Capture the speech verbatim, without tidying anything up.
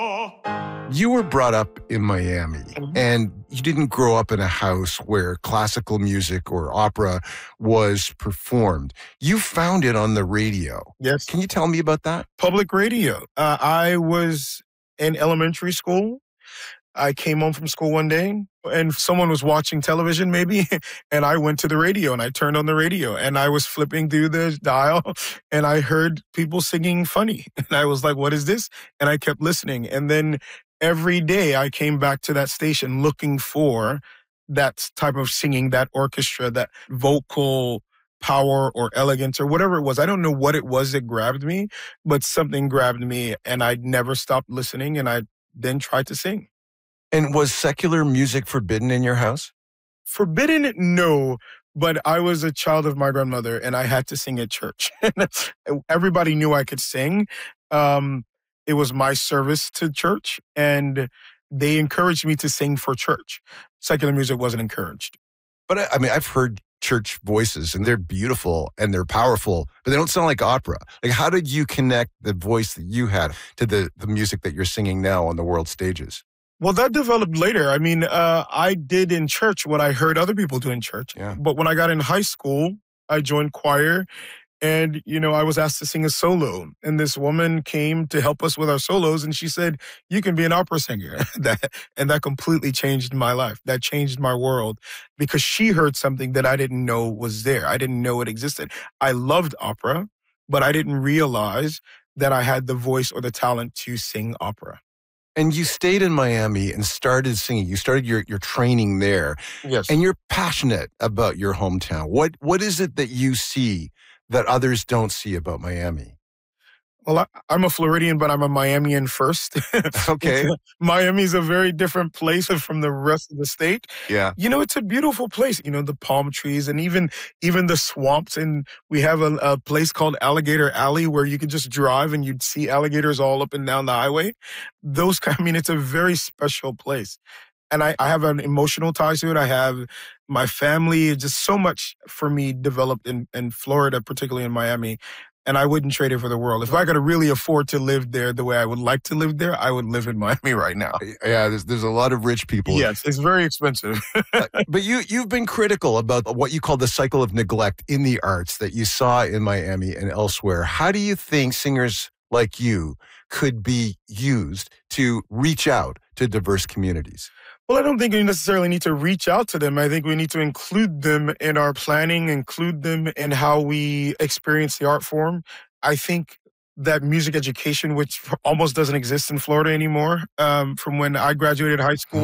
You were brought up in Miami, Mhm. and you didn't grow up in a house where classical music or opera was performed. You found it on the radio. Yes. Can you tell me about that? Public radio. Uh, I was in elementary school. I came home from school one day and someone was watching television maybe, and I went to the radio and I turned on the radio and I was flipping through the dial and I heard people singing funny. And I was like, what is this? And I kept listening. And then every day I came back to that station looking for that type of singing, that orchestra, that vocal power or elegance or whatever it was. I don't know what it was that grabbed me, but something grabbed me and I never stopped listening and I then tried to sing. And was secular music forbidden in your house? Forbidden, no, but I was a child of my grandmother and I had to sing at church. Everybody knew I could sing. Um, it was my service to church and they encouraged me to sing for church. Secular music wasn't encouraged. But I, I mean, I've heard church voices and they're beautiful and they're powerful, but they don't sound like opera. Like, how did you connect the voice that you had to the, the music that you're singing now on the world stages? Well, that developed later. I mean, uh, I did in church what I heard other people do in church. Yeah. But when I got in high school, I joined choir and, you know, I was asked to sing a solo. And this woman came to help us with our solos and she said, you can be an opera singer. that, and that completely changed my life. That changed my world because she heard something that I didn't know was there. I didn't know it existed. I loved opera, but I didn't realize that I had the voice or the talent to sing opera. And you stayed in Miami and started singing. You started your, your training there. Yes. And you're passionate about your hometown. What What is it that you see that others don't see about Miami? Well, I, I'm a Floridian, but I'm a Miamian first. Okay. Miami's a very different place from the rest of the state. Yeah. You know, it's a beautiful place. You know, the palm trees and even even the swamps. And we have a, a place called Alligator Alley where you could just drive and you'd see alligators all up and down the highway. Those, I mean, it's a very special place. And I, I have an emotional tie to it. I have my family, just so much for me developed in, in Florida, particularly in Miami. And I wouldn't trade it for the world. If I could really afford to live there the way I would like to live there, I would live in Miami right now. Yeah, there's there's a lot of rich people. Yes, it's very expensive. But you, you've been critical about what you call the cycle of neglect in the arts that you saw in Miami and elsewhere. How do you think singers like you could be used to reach out to diverse communities? Well, I don't think we necessarily need to reach out to them. I think we need to include them in our planning, include them in how we experience the art form. I think that music education, which almost doesn't exist in Florida anymore, um, from when I graduated high school,